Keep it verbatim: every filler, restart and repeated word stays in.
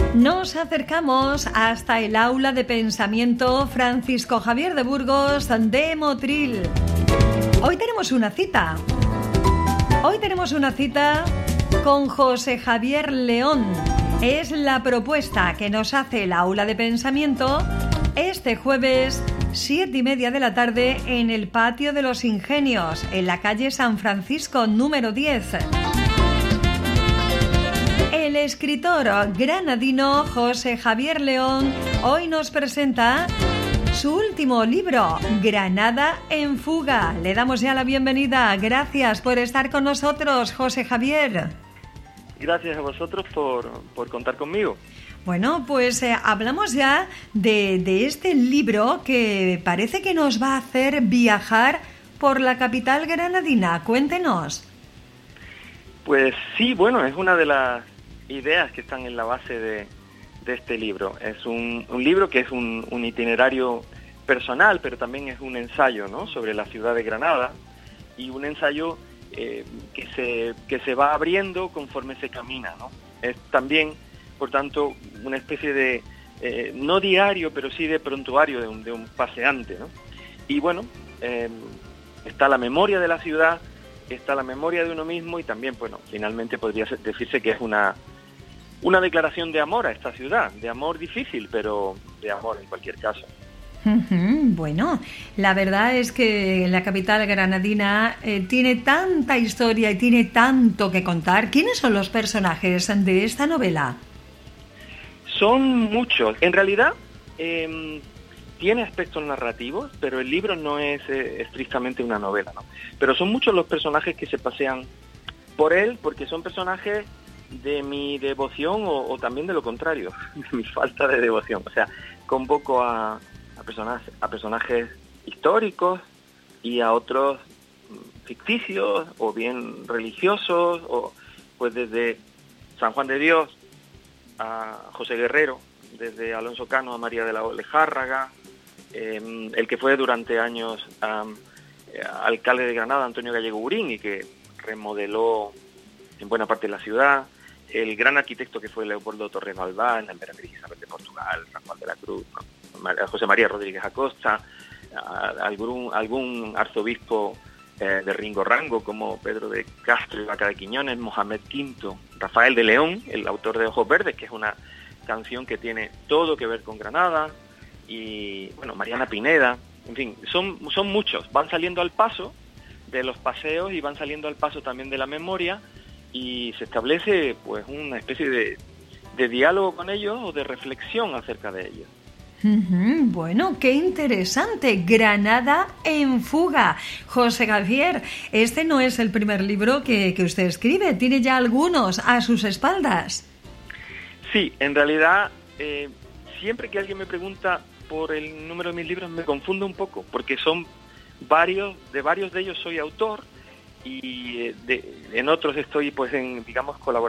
Nos acercamos hasta el aula de pensamiento Francisco Javier de Burgos de Motril. Hoy tenemos una cita. Hoy tenemos una cita con José Javier León. Es la propuesta que nos hace el aula de pensamiento este jueves, siete y media de la tarde, en el Patio de los Ingenios, en la calle San Francisco, número diez. El escritor granadino José Javier León hoy nos presenta su último libro, Granada en fuga. Le damos ya la bienvenida. Gracias por estar con nosotros, José Javier. Gracias a vosotros por, por contar conmigo. Bueno, pues eh, hablamos ya de, de este libro que parece que nos va a hacer viajar por la capital granadina. Cuéntenos. Pues sí, bueno, es una de las ideas que están en la base de, de este libro. Es un, un libro que es un, un itinerario personal, pero también es un ensayo, ¿no?, sobre la ciudad de Granada, y un ensayo eh, que se que se va abriendo conforme se camina, ¿no? Es también, por tanto, una especie de eh, no diario, pero sí de prontuario de un, de un paseante, ¿no? Y bueno, eh, está la memoria de la ciudad, está la memoria de uno mismo, y también, bueno, finalmente podría decirse que es una una declaración de amor a esta ciudad, de amor difícil, pero de amor en cualquier caso. Uh-huh. Bueno, la verdad es que la capital granadina eh, tiene tanta historia y tiene tanto que contar. ¿Quiénes son los personajes de esta novela? Son muchos. En realidad, eh, tiene aspectos narrativos, pero el libro no es eh, estrictamente una novela, ¿no? Pero son muchos los personajes que se pasean por él, porque son personajes de mi devoción o, o también de lo contrario, de mi falta de devoción. O sea, convoco a, a, personajes, a personajes históricos y a otros ficticios o bien religiosos, o pues desde San Juan de Dios a José Guerrero, desde Alonso Cano a María de la Lejárraga, eh, el que fue durante años um, alcalde de Granada, Antonio Gallego Burín, y que remodeló en buena parte de la ciudad, el gran arquitecto que fue Leopoldo Torres Galván, la emperatriz Isabel de Portugal, San Juan de la Cruz, ¿no?, José María Rodríguez Acosta, algún, algún arzobispo eh, de Ringo Rango como Pedro de Castro y Vaca de Quiñones, Mohamed Quinto, Rafael de León, el autor de Ojos Verdes, que es una canción que tiene todo que ver con Granada, y bueno, Mariana Pineda, en fin, son, son muchos, van saliendo al paso de los paseos y van saliendo al paso también de la memoria, y se establece pues una especie de, de diálogo con ellos o de reflexión acerca de ellos. Uh-huh. Bueno, qué interesante. Granada en fuga. José Javier, este no es el primer libro que, que usted escribe, tiene ya algunos a sus espaldas. Sí, en realidad eh, siempre que alguien me pregunta por el número de mis libros me confundo un poco, porque son varios, de varios de ellos soy autor, y de, en otros estoy pues en, digamos, colaboración